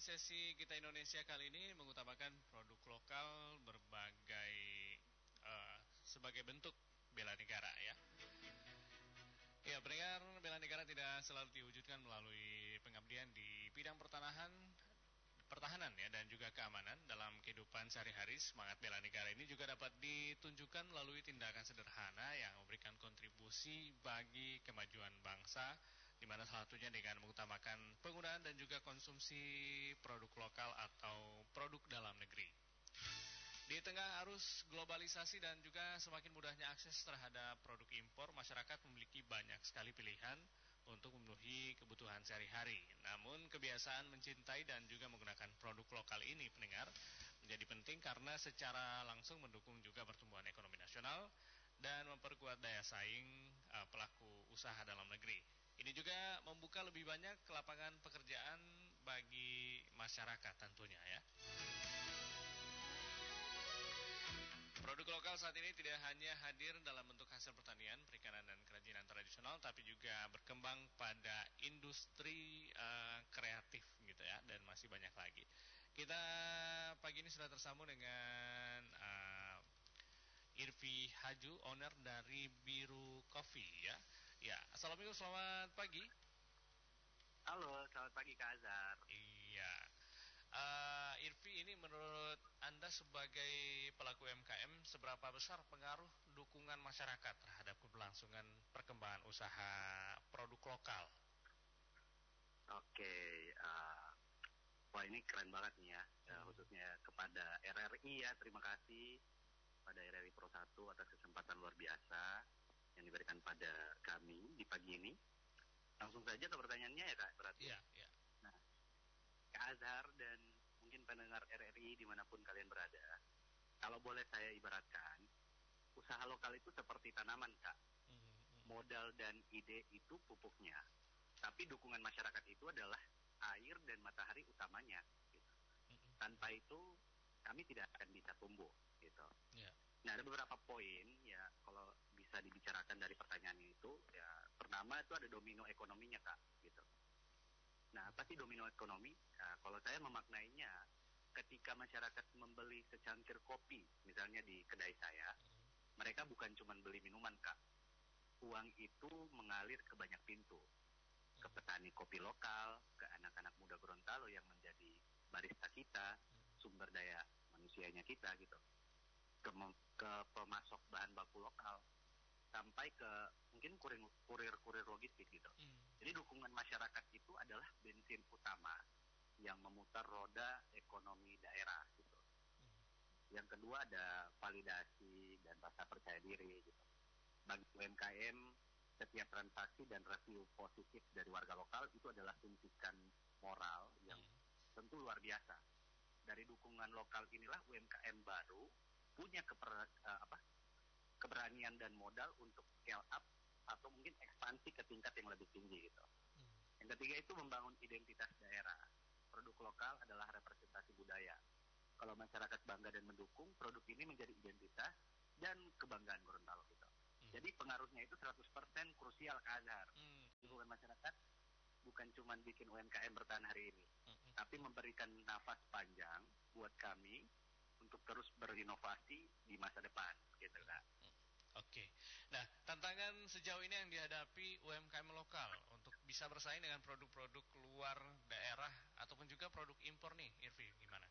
sesi Kita Indonesia kali ini mengutamakan produk lokal berbagai sebagai bentuk bela negara ya. Ya, pendengar, bela negara tidak selalu diwujudkan melalui pengabdian di bidang pertahanan ya, dan juga keamanan. Dalam kehidupan sehari-hari, semangat bela negara ini juga dapat ditunjukkan melalui tindakan sederhana yang memberikan kontribusi bagi kemajuan bangsa, di mana salah satunya dengan mengutamakan penggunaan dan juga konsumsi produk lokal atau produk dalam negeri. Di tengah arus globalisasi dan juga semakin mudahnya akses terhadap produk impor, masyarakat memiliki banyak sekali pilihan untuk memenuhi kebutuhan sehari-hari. Namun kebiasaan mencintai dan juga menggunakan produk lokal ini, pendengar, menjadi penting karena secara langsung mendukung juga pertumbuhan ekonomi nasional dan memperkuat daya saing pelaku usaha dalam negeri. Ini juga membuka lebih banyak lapangan pekerjaan bagi masyarakat tentunya ya. Produk lokal saat ini tidak hanya hadir dalam bentuk hasil pertanian, perikanan, dan kerajinan tradisional, tapi juga berkembang pada industri kreatif gitu ya, dan masih banyak lagi. Kita pagi ini sudah tersambung dengan Irfi Haju, owner dari Biru Coffee ya. Ya, assalamualaikum, selamat pagi. Halo, selamat pagi Kak Azhar. Iya. Irfi, ini menurut Anda sebagai pelaku UMKM, seberapa besar pengaruh dukungan masyarakat terhadap keberlangsungan perkembangan usaha produk lokal? Oke, wah ini keren banget nih ya, khususnya kepada RRI ya, terima kasih pada RRI Pro 1 atas kesempatan luar biasa yang diberikan pada kami di pagi ini. Langsung saja ke pertanyaannya ya Kak, berarti. Iya. Nah, Kak Azhar dan mungkin pendengar RRI dimanapun kalian berada, kalau boleh saya ibaratkan, usaha lokal itu seperti tanaman Kak. Modal dan ide itu pupuknya, tapi dukungan masyarakat itu adalah air dan matahari utamanya gitu. Tanpa itu kami tidak akan bisa tumbuh gitu. Yeah. Nah, ada beberapa poin ya kalau bisa dibicarakan dari pertanyaan itu ya. Pertama itu ada domino ekonominya Kak gitu. Nah, apa sih domino ekonomi? Nah, kalau saya memaknainya, ketika masyarakat membeli secangkir kopi misalnya di kedai saya, mereka bukan cuma beli minuman Kak. Uang itu mengalir ke banyak pintu, ke petani kopi lokal, ke anak-anak muda Gorontalo yang menjadi barista kita, sumber daya manusianya kita gitu, ke pemasok bahan baku lokal, sampai ke mungkin kurir logistik gitu. Jadi dukungan masyarakat itu adalah bensin utama yang memutar roda ekonomi daerah gitu. Yang kedua ada validasi dan rasa percaya diri gitu. Bagi UMKM, setiap transaksi dan review positif dari warga lokal itu adalah suntikan moral yang tentu luar biasa. Dari dukungan lokal inilah UMKM baru punya keberanian dan modal untuk scale up atau mungkin ekspansi ke tingkat yang lebih tinggi gitu. Yang ketiga itu membangun identitas daerah. Produk lokal adalah representasi budaya. Kalau masyarakat bangga dan mendukung, produk ini menjadi identitas dan kebanggaan Gorontalo gitu. Jadi pengaruhnya itu 100% krusial Kak Azhar. Dukungan masyarakat bukan cuma bikin UMKM bertahan hari ini, tapi memberikan nafas panjang buat kami untuk terus berinovasi di masa depan gitu Kak. Oke. Nah, tantangan sejauh ini yang dihadapi UMKM lokal untuk bisa bersaing dengan produk-produk luar daerah ataupun juga produk impor nih, Irfi, gimana?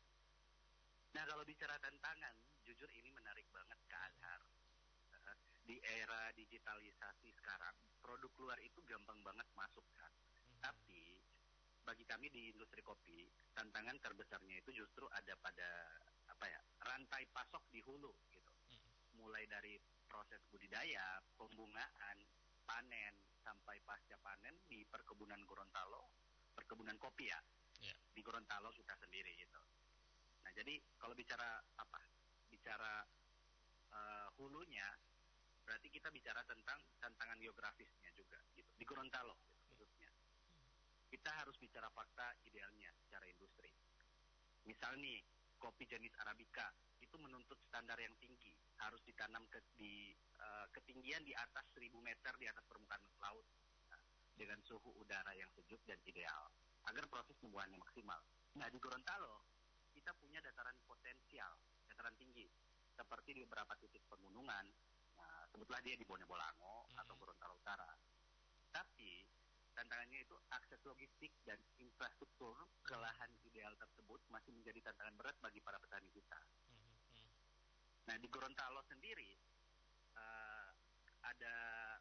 Nah, kalau bicara tantangan, jujur ini menarik banget Kak Azhar. Di era digitalisasi sekarang, produk luar itu gampang banget masuk kan. Tapi bagi kami di industri kopi, tantangan terbesarnya itu justru ada pada rantai pasok di hulu gitu. Mulai dari proses budidaya, pembungaan, panen sampai pasca panen di perkebunan Gorontalo, perkebunan kopi ya. Di Gorontalo kita sendiri gitu. Nah, jadi kalau bicara hulunya, berarti kita bicara tentang tantangan geografisnya juga gitu. Di Gorontalo gitu, khususnya. Kita harus bicara fakta idealnya secara industri. Misal nih, kopi jenis Arabica itu menuntut standar yang tinggi, harus ditanam di ketinggian di atas 1000 meter di atas permukaan laut dengan suhu udara yang sejuk dan ideal agar proses pembuahannya maksimal. Nah, di Gorontalo kita punya dataran potensial, dataran tinggi, seperti di beberapa titik pegunungan. Nah, sebutlah dia di Bone Bolango atau Gorontalo Utara. Tapi tantangannya itu akses logistik dan infrastruktur ke lahan ideal tersebut masih menjadi tantangan berat bagi para petani kita. Nah, di Gorontalo sendiri ada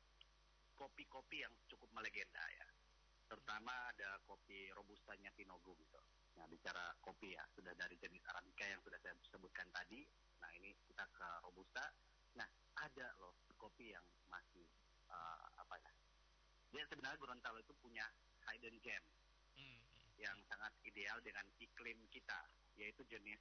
kopi-kopi yang cukup melegenda ya. Terutama ada kopi robustanya Pinogo gitu. Nah, bicara kopi ya, sudah dari jenis Arabica yang sudah saya sebutkan tadi. Nah, ini kita ke Robusta. Nah, ada loh kopi yang masih apa ya? Dia sebenarnya Gorontalo itu punya hidden gem yang sangat ideal dengan iklim kita, yaitu jenis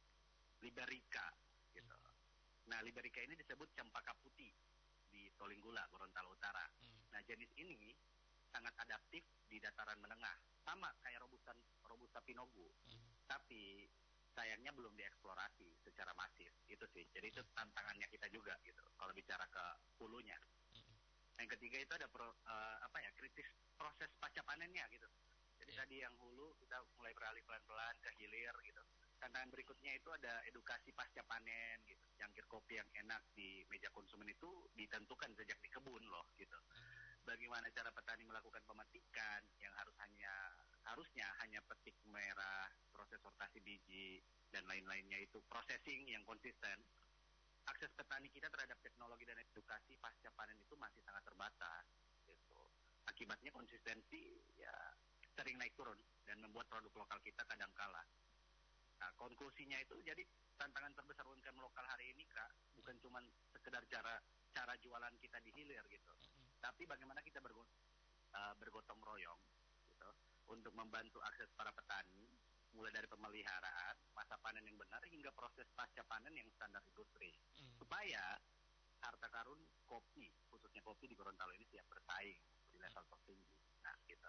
Liberica gitu. Nah, Liberica ini disebut cempaka putih di Tolinggula, Gorontalo Utara. Nah, jenis ini sangat adaptif di dataran menengah, sama kayak Robusta Pinogo, tapi sayangnya belum dieksplorasi secara masif. Itu sih, jadi itu tantangannya kita juga gitu. Kalau bicara ke hulunya. Yang ketiga itu ada kritis proses pasca panennya gitu. Jadi tadi yang hulu kita mulai beralih pelan-pelan ke hilir gitu. Tantangan berikutnya itu ada edukasi pasca panen gitu. Cangkir kopi yang enak di meja konsumen itu ditentukan sejak di kebun loh gitu. Bagaimana cara petani melakukan pemetikan yang harusnya hanya petik merah, proses sortasi biji dan lain-lainnya itu processing yang konsisten. Akses petani kita terhadap teknologi dan edukasi pasca panen itu masih sangat terbatas gitu. Akibatnya konsistensi ya sering naik turun dan membuat produk lokal kita kadang kalah. Nah, konklusinya itu jadi tantangan terbesar UMKM lokal hari ini Kak, bukan cuma sekedar cara jualan kita di hilir gitu. Tapi bagaimana kita bergotong royong gitu untuk membantu akses para petani mulai dari pemeliharaan, masa panen yang benar hingga proses pasca panen yang standar industri. Supaya harta karun kopi, khususnya kopi di Gorontalo ini siap bersaing di level tertinggi. Nah, gitu.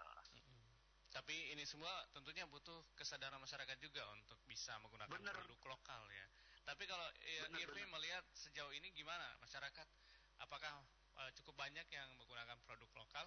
Tapi ini semua tentunya butuh kesadaran masyarakat juga untuk bisa menggunakan produk lokal ya. Tapi kalau Irvi melihat sejauh ini gimana masyarakat? Apakah cukup banyak yang menggunakan produk lokal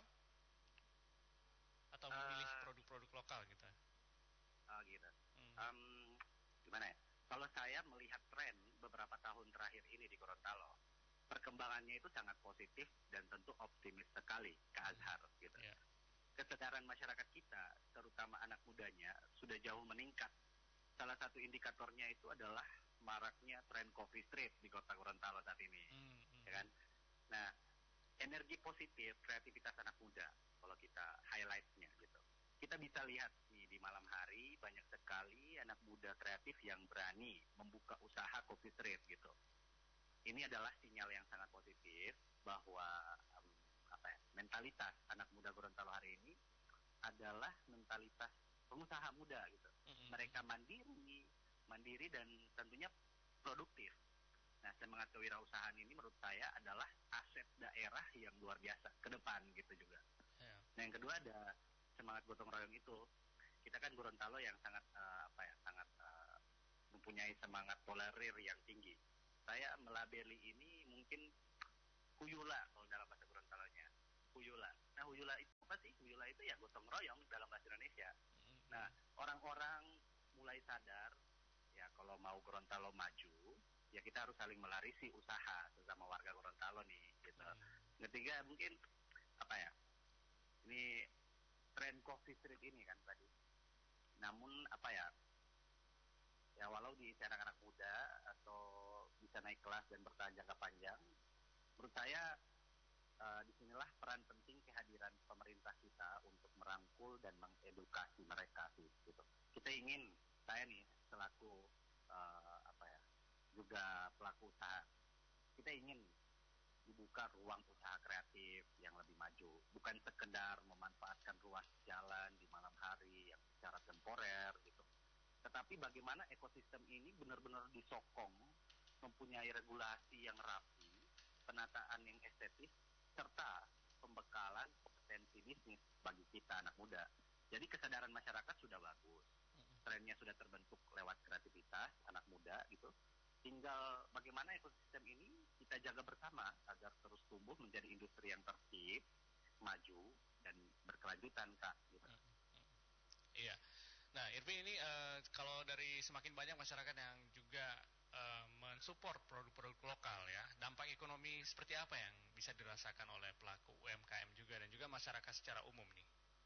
atau memilih produk-produk lokal gitu? Oh gitu. Gimana ya? Kalau saya melihat tren beberapa tahun terakhir ini di Gorontalo, perkembangannya itu sangat positif dan tentu optimis sekali ke Azhar gitu. Yeah. Kesadaran masyarakat kita, terutama anak mudanya, sudah jauh meningkat. Salah satu indikatornya itu adalah maraknya tren coffee street di kota Gorontalo saat ini, ya kan? Nah, energi positif, kreativitas anak muda, kalau kita highlightnya gitu. Kita bisa lihat nih di malam hari banyak sekali anak muda kreatif yang berani membuka usaha coffee street gitu. Ini adalah sinyal yang sangat positif bahwa mentalitas anak muda Gorontalo hari ini adalah mentalitas pengusaha muda gitu. Mereka mandiri dan tentunya produktif. Nah, semangat kewirausahaan ini menurut saya adalah aset daerah yang luar biasa ke depan gitu juga. Yeah. Nah, yang kedua ada semangat gotong royong itu. Kita kan Gorontalo yang sangat mempunyai semangat tolerir yang tinggi. Saya melabeli ini mungkin huyula kalau dalam bahasa Gorontalonya. Huyula. Nah, huyula itu apa sih? Huyula itu ya gotong royong dalam bahasa Indonesia. Nah, orang-orang mulai sadar ya kalau mau Gorontalo maju, ya kita harus saling melarisi usaha sesama warga Gorontalo nih gitu. Ketiga mungkin ini tren coffee street ini kan tadi. Namun ya walau di anak-anak muda atau bisa naik kelas dan bertahan jangka panjang, menurut saya disinilah peran penting kehadiran pemerintah kita untuk merangkul dan mengedukasi mereka sih gitu. Saya nih selaku juga pelaku usaha, kita ingin dibuka ruang usaha kreatif yang lebih maju, bukan sekedar memanfaatkan ruas jalan di malam hari yang secara temporer gitu, tetapi bagaimana ekosistem ini benar-benar disokong, mempunyai regulasi yang rapi, penataan yang estetis, serta pembekalan potensi bisnis bagi kita anak muda. Jadi kesadaran masyarakat sudah bagus, trennya sudah terbentuk lewat kreativitas anak muda gitu. Tinggal bagaimana ekosistem ini kita jaga bersama agar terus tumbuh menjadi industri yang tertib, maju dan berkelanjutan Kak. Gitu. Iya. Nah, Irvi Tapi ini kalau dari semakin banyak masyarakat yang juga mensupport produk-produk lokal ya, dampak ekonomi seperti apa yang bisa dirasakan oleh pelaku UMKM juga dan juga masyarakat secara umum nih?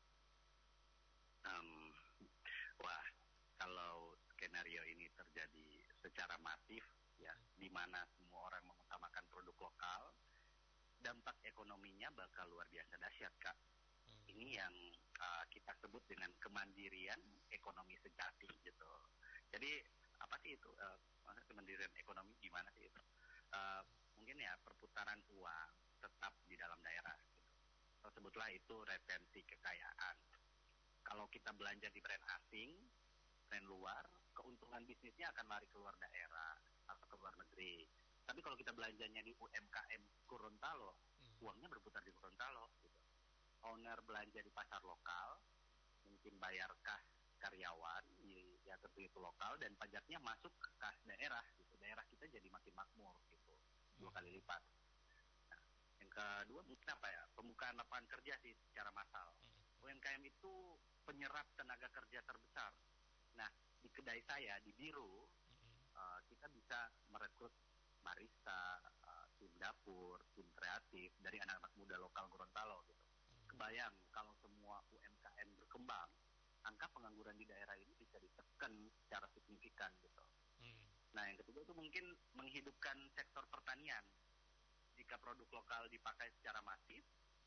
Um, Wah, kalau skenario ini terjadi secara masif, ya, di mana semua orang mengutamakan produk lokal, dampak ekonominya bakal luar biasa dahsyat, Kak. Ini yang kita sebut dengan kemandirian ekonomi sejati, gitu. Jadi, apa sih itu? Kemandirian ekonomi gimana sih itu? Uh, Mungkin ya perputaran uang tetap di dalam daerah, gitu. Sebutlah itu retensi kekayaan. Kalau kita belanja di brand asing, brand luar, keuntungan bisnisnya akan lari keluar daerah atau ke luar negeri. Tapi kalau kita belanjanya di UMKM Gorontalo, uangnya berputar di Gorontalo. Gitu. Owner belanja di pasar lokal, mungkin bayar kas karyawan, ya tentu itu lokal, dan pajaknya masuk ke kas daerah. Gitu. Daerah kita jadi makin makmur, gitu, 2 kali lipat. Nah, yang kedua mungkin apa ya? Pembukaan lapangan kerja sih secara massal. UMKM itu penyerap tenaga kerja terbesar. Nah, di kedai saya di Biru, kita bisa merekrut barista, tim dapur, tim kreatif dari anak-anak muda lokal Gorontalo gitu. Kebayang kalau semua UMKM berkembang, angka pengangguran di daerah ini bisa ditekan secara signifikan gitu. Nah, yang ketiga itu mungkin menghidupkan sektor pertanian. Jika produk lokal dipakai secara masif,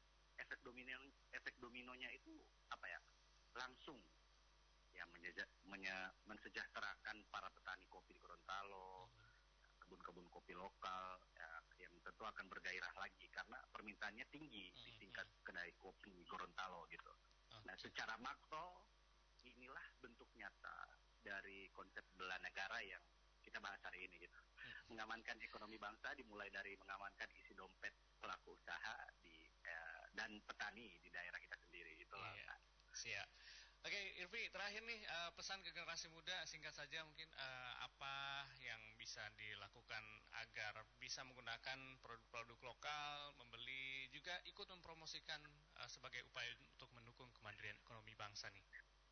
efek dominonya itu apa ya? Langsung ya mensejahterakan para petani kopi di Gorontalo, kebun-kebun kopi lokal ya, yang tentu akan bergairah lagi karena permintaannya tinggi di tingkat kedai kopi di Gorontalo gitu. Nah, secara makro inilah bentuk nyata dari konsep bela negara yang kita bahas hari ini gitu. Mengamankan ekonomi bangsa dimulai dari mengamankan isi dompet pelaku usaha dan petani di daerah kita sendiri gitu loh. Iya. Siap. Oke, Irvi, terakhir nih pesan ke generasi muda singkat saja mungkin apa yang bisa dilakukan agar bisa menggunakan produk-produk lokal, membeli juga ikut mempromosikan sebagai upaya untuk mendukung kemandirian ekonomi bangsa nih.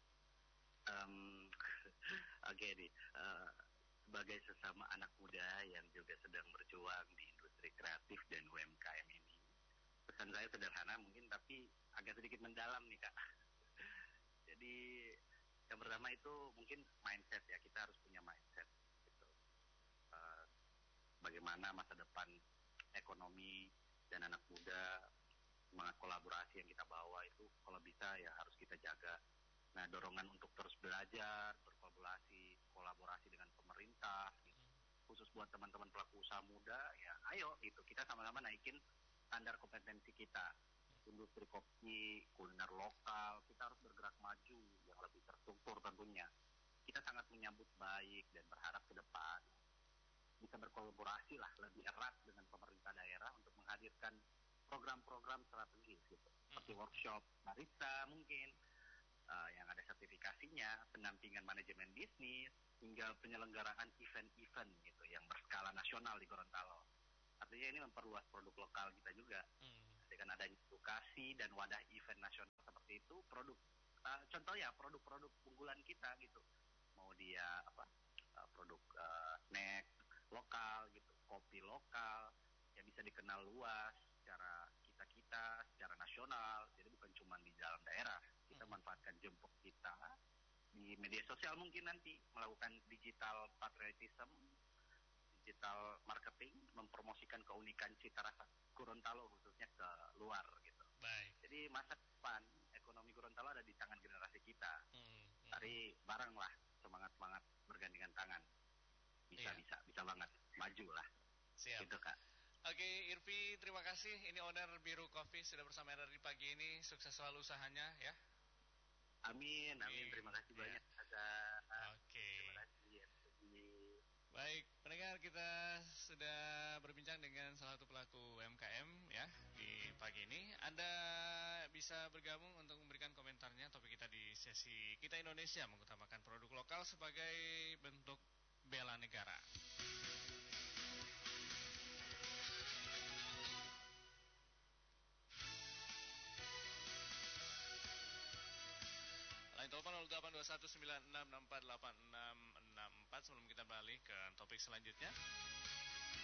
Oke nih, sebagai sesama anak muda yang juga sedang berjuang di industri kreatif dan UMKM ini, pesan saya sederhana mungkin tapi agak sedikit mendalam nih Kak. Jadi yang pertama itu mungkin mindset ya, kita harus punya mindset gitu. Bagaimana masa depan ekonomi dan anak muda, semangat kolaborasi yang kita bawa itu kalau bisa ya harus kita jaga. Nah, dorongan untuk terus belajar, kolaborasi dengan pemerintah gitu. Khusus buat teman-teman pelaku usaha muda ya ayo gitu, kita sama-sama naikin standar kompetensi kita. Industri kopi, kuliner lokal, kita harus bergerak maju yang lebih terstruktur tentunya. Kita sangat menyambut baik dan berharap ke depan bisa berkolaborasi lah lebih erat dengan pemerintah daerah untuk menghadirkan program-program strategis gitu. Seperti workshop barista mungkin, yang ada sertifikasinya, pendampingan manajemen bisnis, hingga penyelenggaraan event-event gitu yang berskala nasional di Gorontalo. Artinya ini memperluas produk lokal kita juga. Dengan adanya edukasi dan wadah event nasional seperti itu, contoh ya produk-produk unggulan kita gitu, mau dia produk snack lokal gitu, kopi lokal yang bisa dikenal luas secara secara nasional. Jadi bukan cuma di dalam daerah, kita manfaatkan jemput kita di media sosial, mungkin nanti melakukan digital patriotism, digital marketing, mempromosikan keunikan cita rasa Gorontalo khususnya ke luar gitu. Baik. Jadi masa depan ekonomi Gorontalo ada di tangan generasi kita. Mari bareng lah, semangat bergandengan tangan. Bisa banget maju lah. Siap. Gitu Kak. Oke, Irvi, terima kasih. Ini owner Biru Coffee sudah bersama RRI pagi ini. Sukses selalu usahanya ya. Amin. Terima kasih banyak. Oke. Terima kasih. Baik, pendengar, kita sudah berbincang dengan salah satu pelaku UMKM ya di pagi ini. Anda bisa bergabung untuk memberikan komentarnya topik kita di sesi Kita Indonesia mengutamakan produk lokal sebagai bentuk bela negara. telepon 082196648664 sebelum kita beralih ke topik selanjutnya.